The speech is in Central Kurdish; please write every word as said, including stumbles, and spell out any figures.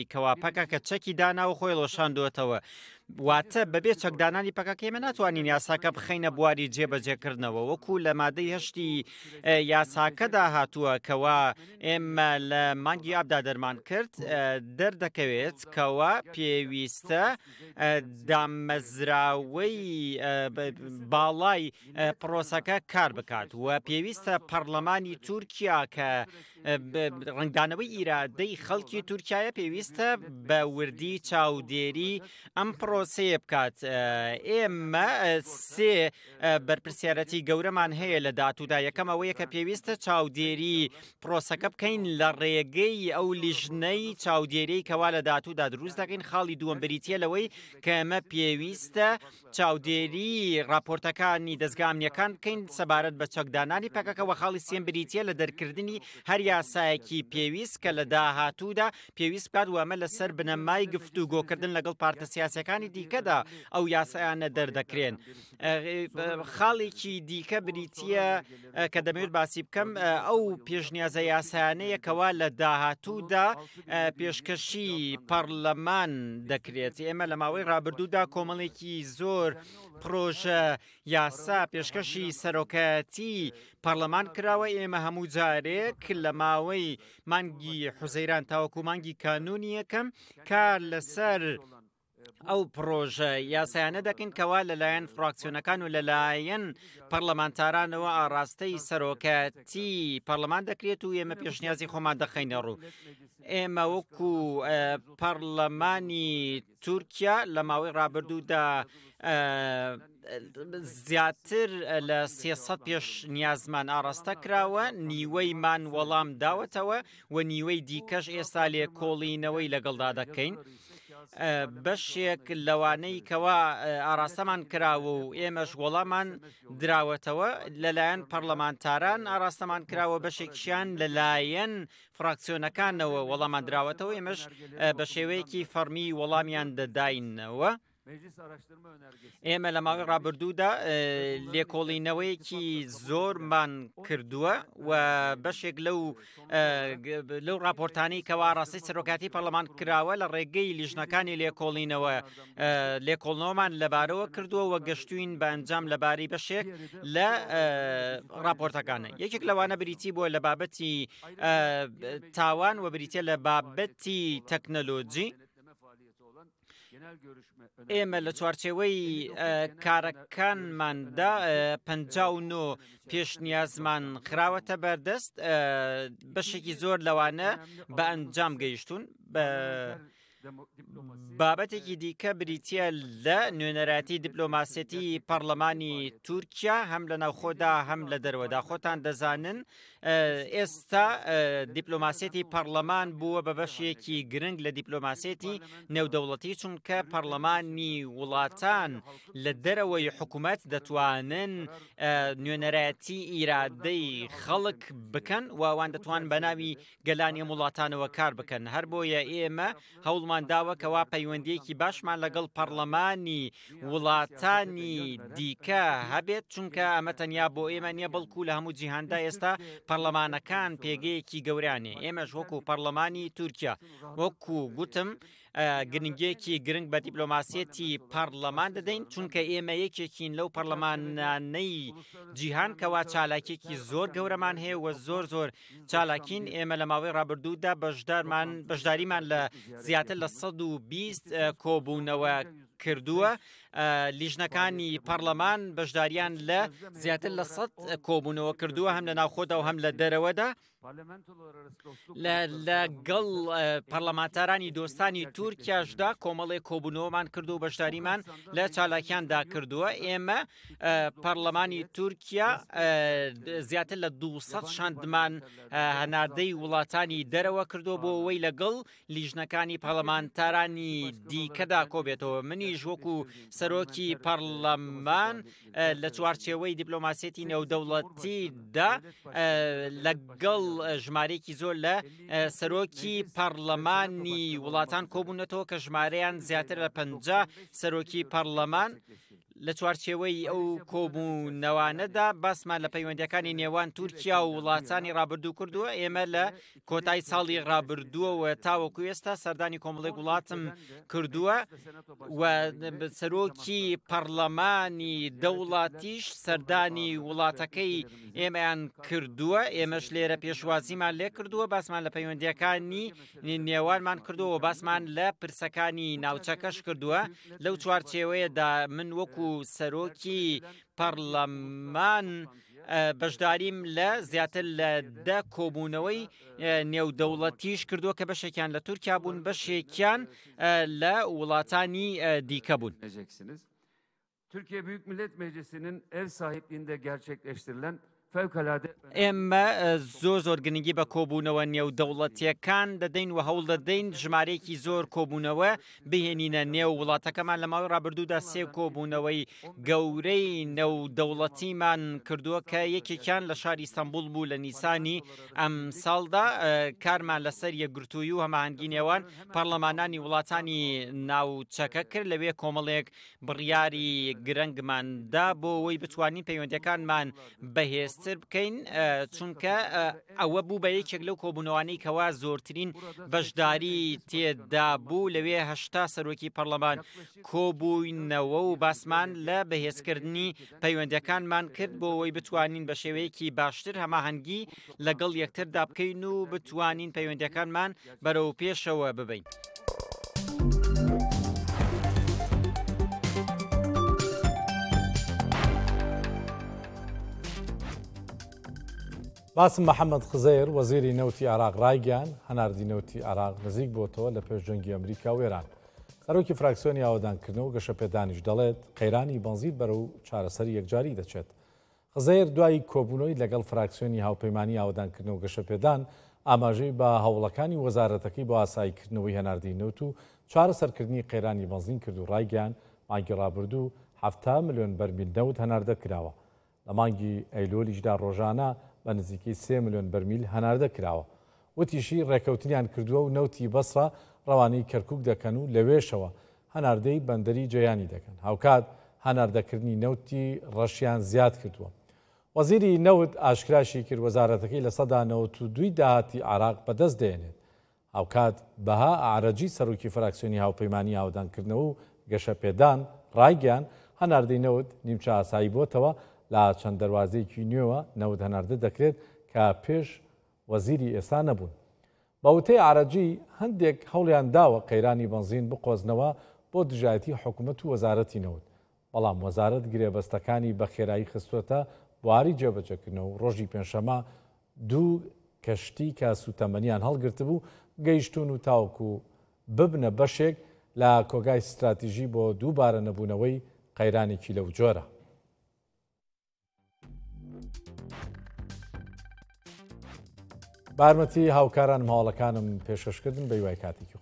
کەوا پەکە کە چەکی داناوە خۆی ڵۆشاندوێتەوە واتە بەبێ چەکدانانی پەکەکە ئێمە ناتوانین یاساکە بخەینە بواری جێبەجێکردنەوە وەکو لە مادەی هەشتی یاساکەدا هاتووە کەوا ئێمە لە مانگی ئابدا دەرمان کرد دەردەکەوێت کەوا پێویستە دامەزراوەی باڵای پرۆسەکە کار بکات و پێویستە پەرلەمانی تورکیا کە ڕنگدانەوەی ئیرادەی خەڵکی تورکایە پێویستە بە وردی چاودێری ئەم پرۆسەیە بکات ئێمە سێ بەرپرسیارەتی گەورەمان هەیە لە داهاتوودا یەکەم ئەوەیە کە پێویستە چاودێری پرۆسەکە بکەین لە ڕێگەی ئەو لیژنەی چاودێری کەوا لە داهاتوودا دروست دەکەین خاڵی دووەم بریتە لەوەی کە ئەمە پێویستە چاودێری راپۆرتەکانی دەستگا ئەمنیەکان بکەین سەبارەت بە چەکدانانی پەکەکەوە خاڵی سێم بریتە لە دەرکردنی هەر یاسایەکی پێویست کە لە داهاتوودا پێویست بکات و ئەمە لەسەر بنەمای گفتوگۆکردن لەگەڵ پارتە سیاسەکانی دیکەدا ئەو یاسایانە دەردەکرێن خاڵێکی دیکە بریتە کە دەمەوێت باسی بکەم ئەو پێشنیازە یاسایانەیە کەوا لە داهاتوودا پێشکەشی پەرلەمان دەکرێت ئێمە لە ماوەی ڕابردوودا کۆمەڵێکی زۆر پرۆژە یاسا پێشکەشی سەرۆکایەتی پەرلەمان کراوە ئێمە هەموو جارێک لە ماوەی مانگی حوزەیران تاوەکو مانگی کانونی یەکەم کار لەسەر ئەو پرۆژە یاسایانە دەکەین کەوا لەلایەن فراکسیۆنەکان و لەلایەن پەرلەمانتارانەوە ئاراستەی سەرۆکایەتی پەرلەمان دەکرێت و ئێمە پێشنیازی خۆمان دەخەینە ڕوو ئێمە وەکو پەرلەمانی تورکیا لە ماوەی ڕابردوودا زیاتر لە سێسەد پێشنیازمان ئاڕاستە کراوە نیوەیمان وەڵام داوەتەوە و نیوەی دیکەش ئێستا لێکۆڵینەوەی لەگەڵدا دەکەین بەشێک لەوانەی کەوا ئاراستەمان کراوە و ئێمەش وەڵامان دراوەتەوە لەلایەن پەرلەمانتاران ئاراستەمان کراوە بەشێکیان لەلایەن فراکسیۆنەکانەوە وەڵامان دراوەتەوە ئێمەش بە شێوەیەکی فەرمی وەڵامیان دەداینەوە ئێمە لە ماوەی ڕابردوودا لێکۆڵینەوەیەکی زۆرمان کردووە و بەشێک لەو لەو راپۆرتانەی کەوا ڕاستی سەرۆکاتی پەرلەمان کراوە لە ڕێگەی لیژنەکانی لێکۆڵینەوە لێکۆڵنەوەمان لەبارەوە کردووە و گەشتوین بە ئەنجام لەباری بەشێک لە راپۆرتەکانە یەکێک لەوانە بریتی بووە لە بابەتی تاوان و بریتە لە بابەتی تەکنەلۆجی ئێمە لە چوارچێوەی کارەکانماندا پەنجاو و نۆ پێشنیازمان خراوەتە بەردەست بەشێکی زۆر لەوانە بە ئەنجام گەیشتون بە بابەتێکی دیکە بریتە لە نوێنەراتی دیپلۆماسیەتی پەرلەمانی تورکیا هەم لە ناوخۆدا هەم لە دەروەدا خۆتان دەزانن ئێستا دیپلۆماسیەتی پەرلەمان بووە بە بەشێکی گرنگ لە دیپلۆماسیەتی نێودەوڵەتی چونکە پەرلەمانی وڵاتان لە دەرەوەی حکوومەت دەتوانن نوێنەرایەتی ئیرادەی خەڵک بکەن و ئەوان دەتوان بە ناوی گەلانی وڵاتانەوە کار بکەن هەر بۆیە ئێمە هەوڵ مان داوە کەوا پەیوەندیەکی باشمان لەگەڵ پەرلەمانی وڵاتانی دیکە هەبێت چونکە ئەمە تەنیا بۆ ئێمە نییە بەڵکو لە هەموو جیهاندا ئێستا پەرلەمانەکان پێگەیەکی گەورانێ ئێمەش وەکو پەرلەمانی تورکیا وەکو گوتم گرنگێکی گرنگ بە دیپلۆماسیەتی پەرلەمان دەدەین چونکە ئێمە یەکێکین لەو پەرلەمانانەی جیهان کەوا چالاکێکی زۆر گەورەمان هەیە و زۆر زۆر چالاکین ئێمە لە ماوەی ڕابردوودا بەشدارمان بەشداریمان لە زیاتر لە سەد و بیست کۆبوونەوە کردووە لیژنەکانی پەرلەمان بەشداریان لە زیاتر لە سەد کۆبوونەوە کردووە هەم لە ناوخۆدا و هەم لە دەرەوەدا لەگەڵ پەرلەمانتارانی دۆستانی تورکیاشدا کۆمەڵێک کۆبوونەوەمان کردو و بەشداریمان لە چالاکیاندا کردووە ئێمە پەرلەمانی تورکیا زیاتر لە دووسەد شاندمان هەناردەی وڵاتانی دەرەوە کردو بۆ ئەوەی لەگەڵ لیژنەکانی پەرلەمانتارانی دیکەدا کۆبێتەوە منیش وەکو سەرۆکی پەرلەمان لە چوارچێوەی دیپلۆماسیەتی نێودەوڵەتیدا لەگەڵ ژمارەیەکی زۆر لە سەرۆکی پەرلەمانی وڵاتان کۆبوونەتەوە کە ژمارەیان زیاتر لە پەنجا سەرۆکی پەرلەمان لە چوارچێوەی ئەو کۆبوونەوانەدا باسمان لە پەیوەندیەکانی نێوان تورکیا و وڵاتانی ڕابردوو کردووە. ئێمە لە کۆتایی ساڵی ڕابردووەوە تاوەکو ئێستا سەردانی کۆمەڵێک وڵاتم کردووە و سەرۆکی پەرلەمانی دەوڵاتیش سەردانی وڵاتەکەی ئێمەیان کردووە. ئێمەش لێرە پێشوازیمان لێ کردووە، باسمان لە پەیوەندیەکانی نێوانمان کردووە، باسمان لە پرسەکانی ناوچەکەش کردووە. لەو چوارچێوەیەدا من وەکو سەرۆکی پەرلەمان بەشداریم لە زیاتر لە دە کۆبوونەوەی نێودەوڵەتیش کردووە کە بەشێکیان لە تورکیا بوون، بەشێکیان لە وڵاتانی دیکە بوون. Türkiye Büyük Millet Meclisi'nin ev sahipliğinde gerçekleştirilen fevkalade ئێمە زۆر زۆر گرنگی بە کۆبوونەوە نێودەوڵەتیەکان دەدەین و هەوڵ دەدەین ژمارەیەکی زۆر کۆبوونەوە بهێنینە نێو وڵاتەکەمان. لە ماوەی ڕابردوودا سێ کۆبوونەوەی گەورەی نێودەوڵەتیمان کردووە کە یەکێکیان لە شاری ئیستانبول بوو لە نیسانی ئەم ساڵدا. کارمان لەسەر یەکگرتووی و هەماهەنگی نێوان پەرلەمانانی وڵاتانی ناوچەکە کرد. لەوێ کۆمەڵێک بڕیاری گرنگماندا بۆ ئەوەی بتوانین پەیوەندیەکانمان بەهێز بکەین، چونکە ئەوە بوو بە یەکێک لەو کۆبوونەوانەی کەوا زۆرترین بەشداری تێدا بوو. لەوێ هەشتا سەرۆکی پەرلەمان کۆبوونەوە و باسمان لە بەهێزکردنی پەیوەندیەکانمان کرد بۆ ئەوەی بتوانین بە شێوەیەکی باشتر هەماهەنگی لەگەڵ یەکتردا بکەین و بتوانین پەیوەندیەکانمان بەرەو پێشەوە ببەین. باسم محەممەد خزەیر وەزیری نەوتی عراق ڕایگەیان هەناردی نەوتی عراق نزیک بۆتەوە لە پێشجەنگی ئەمریکا و ئێران. سەرۆکی فراکسیۆنی ئاوادانکردنەوە گەشەپێدانیش دەڵێت قەیرانی بەنزیر بەرەو چارەسەری یەکجاری دەچێت. خزەیر دوای کۆبوونەوەی لەگەڵ فراکسیۆنی هاوپەیمانی ئاوادانکردنەوە گەشەپێدان ئاماژەی بە هەوڵەکانی وەزارەتەکەی بۆ ئاساییکردنەوەی هەناردی نەوت و چارەسەرکردنی قەیرانی بەنزین کرد و ڕایگەیان مانگی ڕابردوو هەفتە ملیۆن بەرمیل نەوت هەناردە کراوە. لە مانگی ئەیلۆلیشدا ڕۆژانە بە نزیکەی سێ ملیۆن بەرمیل هەناردە کراوە. وتیشی ڕێکەوتنیان کردووە و نەوتی بەسڕە ڕەوانەی کەرکووک دەکەن و لەوێشەوە هەناردەی بەندەری جەیانی دەکەن. هاوکات هەناردەکردنی نەوتی ڕەشیان زیاد کردووە. وەزیری نەوت ئاشکراشی کرد وەزارەتەکەی لە سەدا نەوەت و دوی داهاتی عراق بەدەست دێنێت. هاوکات بەها ئارەجی سەرۆکی فراکسیۆنی هاوپەیمانی ئاوادانکردنەوە و گەشەپێدان ڕایگەیان هەناردەی نەوت نیمچە ئاسایی بۆتەوە لە چەند دەواازەیەکی نوێوە نەوت هەناردە دەکرێت کە پێش وەزیری ئێستا نەبوون. بەوتەی ئارەجی هەندێک هەوڵیان داوە قەیرانی بەنزین بقۆزنەوە بۆ دژایەتی حکوومەت و وەزارەتی نەوت، بەڵام وەزارەت گرێبەستەکانی بە خێرایی خستوەتە بواری جێبەجەکردنەوە و ڕۆژی پێنجشەمە دوو کەشتی کە سوتەمەنیان هەڵگرت بوو گەیشتون و تاوەکو ببنە بەشێک لە کۆگای استراتیژی بۆ دووبارە نەبوونەوەی قەیرانێکی لەو جۆرە. بارمەتی هاوکاران ماوەڵەکانم پێشکەشکردن بە هیوای کاتێکی